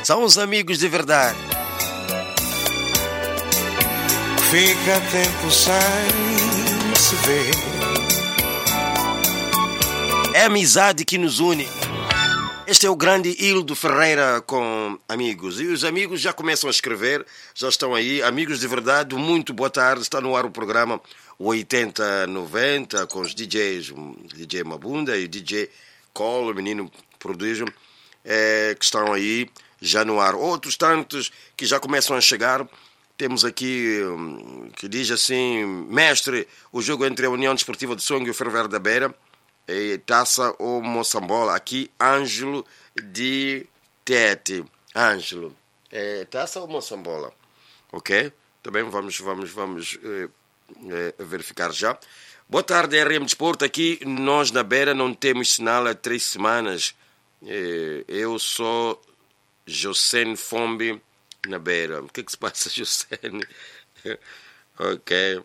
São os amigos de verdade. Fica tempo sem se ver. É a amizade que nos une. Este é o grande Hildo Ferreira com amigos. E os amigos já começam a escrever, já estão aí. Amigos de verdade, muito boa tarde. Está no ar o programa 80-90 com os DJs, o DJ Mabunda e o DJ Cole, o menino prodígio, que estão aí já no ar. Outros tantos que já começam a chegar. Temos aqui, que diz assim, mestre, o jogo entre a União Desportiva de Songo e o Ferroviário da Beira, Taça ou Moçambola. Aqui, Ângelo de Tete. Ângelo, Taça ou Moçambola? Ok? Também vamos verificar já. Boa tarde, RM Desporto. Aqui, nós na Beira não temos sinal há 3 semanas. Eu sou Josene Fombi na Beira. O que se passa, Josene? Ok.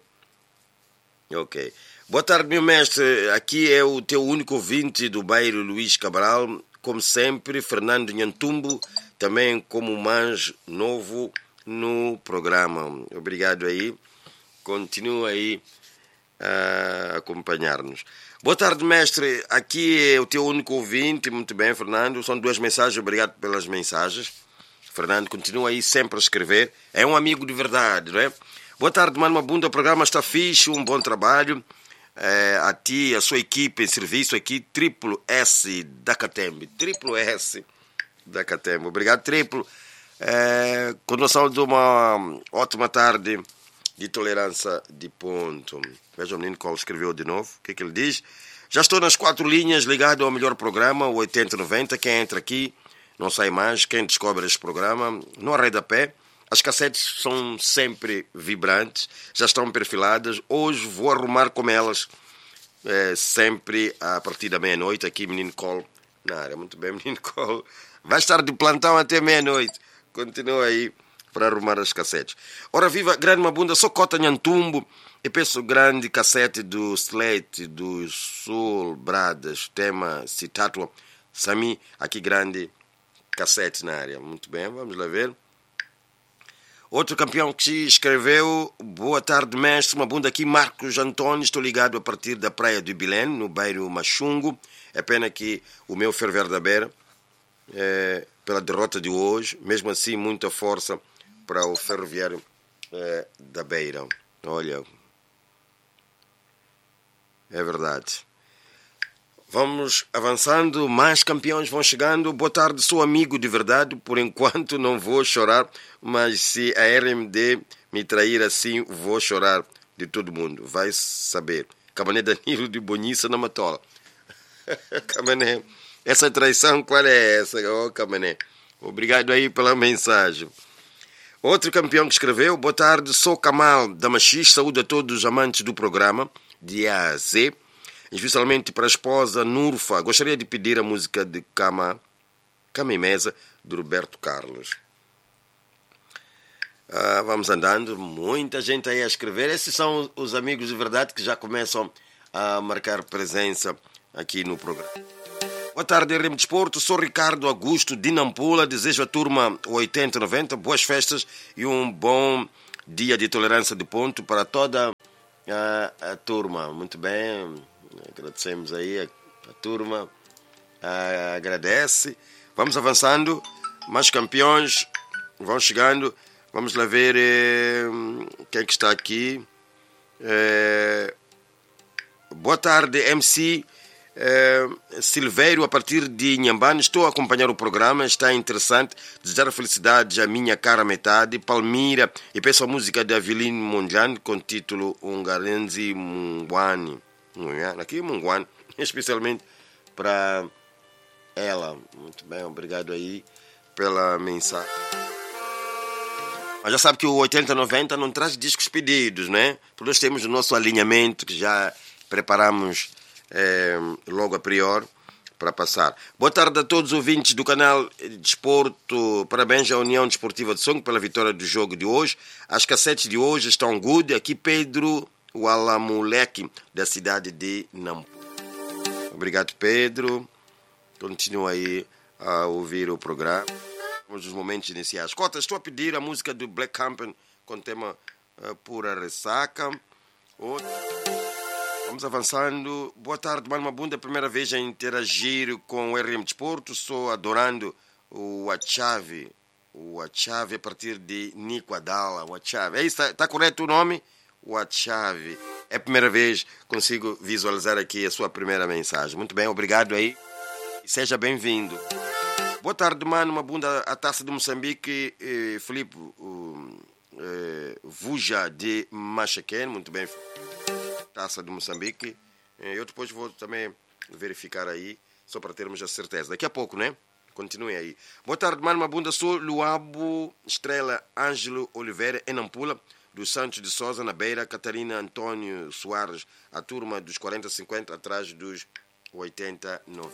Boa tarde, meu mestre. Aqui é o teu único ouvinte do bairro Luís Cabral. Como sempre, Fernando Nhantumbo, também como mais novo no programa. Obrigado aí. Continua aí a acompanhar-nos. Boa tarde, mestre. Aqui é o teu único ouvinte. Muito bem, Fernando. São 2 mensagens. Obrigado pelas mensagens. Fernando, continua aí sempre a escrever. É um amigo de verdade, não é? Boa tarde, Mano Mabunda. O programa está fixe. Um bom trabalho. A ti, a sua equipe em serviço aqui, Triplo S da Catembe. Triplo S da Catembe. Obrigado, Triplo. Condução de uma ótima tarde de tolerância de ponto. Veja o menino qual escreveu de novo. O que ele diz? Já estou nas 4 linhas, ligado ao melhor programa, o 80-90. Quem entra aqui não sai mais. Quem descobre este programa não arreda pé. As cassetes são sempre vibrantes, já estão perfiladas. Hoje vou arrumar com elas, sempre a partir da meia-noite. Aqui, menino Cole na área. Muito bem, menino Cole. Vai estar de plantão até meia-noite. Continua aí para arrumar as cassetes. Ora viva, grande Mabunda, sou Cota Nhantumbo. E peço grande cassete do Slate, do Sul Bradas, tema Citátua. Sami, aqui grande cassete na área. Muito bem, vamos lá ver. Outro campeão que escreveu: boa tarde, mestre Mabunda, aqui Marcos Antônio, estou ligado a partir da praia de Bilém, no bairro Machungo. É pena que o meu Ferroviário da Beira, pela derrota de hoje, mesmo assim muita força para o Ferroviário da Beira. Olha, é verdade. Vamos avançando, mais campeões vão chegando. Boa tarde, sou amigo de verdade. Por enquanto não vou chorar, mas se a RMD me trair assim, vou chorar de todo mundo. Vai saber. Camané Danilo de Bonissa na Matola. Camané, essa traição qual é essa? Oh, Camané. Obrigado aí pela mensagem. Outro campeão que escreveu: boa tarde, sou Kamal da Machis. Saúde a todos os amantes do programa de A a Z. Especialmente para a esposa Nurfa. Gostaria de pedir a música de Cama e Mesa, de Roberto Carlos. Vamos andando. Muita gente aí a escrever. Esses são os amigos de verdade que já começam a marcar presença aqui no programa. Boa tarde, RM Desporto. Sou Ricardo Augusto de Nampula. Desejo à turma 80-90 boas festas e um bom dia de tolerância de ponto para toda a turma. Muito bem. Agradecemos aí a turma, agradece. Vamos avançando, mais campeões vão chegando. Vamos lá ver quem é que está aqui. Boa tarde, MC Silveiro, a partir de Inhambane. Estou a acompanhar o programa, está interessante. Desejar felicidades à minha cara metade, Palmira, e peço a música de Avelino Mondlane com título Ungarenzi Mungwani. Aqui Mungwani, especialmente para ela. Muito bem, obrigado aí pela mensagem. Mas já sabe que o 80-90 não traz discos pedidos, né? Porque nós temos o nosso alinhamento que já preparamos logo a priori para passar. Boa tarde a todos os ouvintes do canal Desporto. Parabéns à União Desportiva de Songo pela vitória do jogo de hoje. As cassetes de hoje estão good. Aqui Pedro Walamulek, da cidade de Nampula. Obrigado, Pedro. Continua aí a ouvir o programa. os momentos iniciais. Cota, estou a pedir a música do Black Campen com o tema Pura Ressaca. Vamos avançando. Boa tarde, Mano Mabunda. Primeira vez a interagir com o RM Desporto. Estou adorando o Achave. O Achave a partir de Nico Adala. O Achave. Está correto o nome? O Achave. É a primeira vez que consigo visualizar aqui a sua primeira mensagem. Muito bem, obrigado aí. Seja bem-vindo. Boa tarde, Mano Mabunda. A Taça de Moçambique. Filipe Vuja de Machaquén. Muito bem. Taça de Moçambique. Eu depois vou também verificar aí, só para termos a certeza. Daqui a pouco, né? Continuem aí. Boa tarde, Mano Mabunda. Sou Luabo Estrela Ângelo Oliveira, em Nampula, dos Santos de Sousa, na Beira. Catarina Antônio Soares, a turma dos 40-50, atrás dos 89.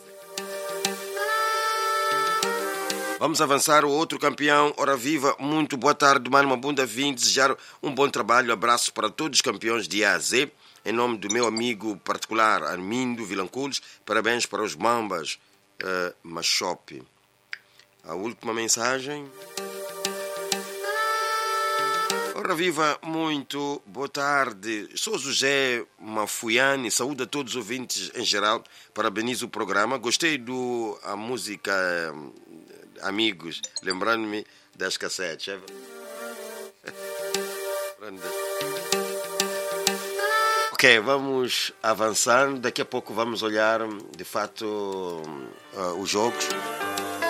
Vamos avançar. O outro campeão, Hora Viva. Muito boa tarde, Mano Mabunda. Vim desejar um bom trabalho. Abraço para todos os campeões de A a Z. Em nome do meu amigo particular, Armindo Vilanculos. Parabéns para os Mambas Machop. A última mensagem. Ora viva, muito boa tarde. Sou José Mafuiani, saúde a todos os ouvintes em geral. Parabenizo o programa. Gostei da música Amigos, lembrando-me das cassetes. Ok, vamos avançando. Daqui a pouco vamos olhar de fato os jogos.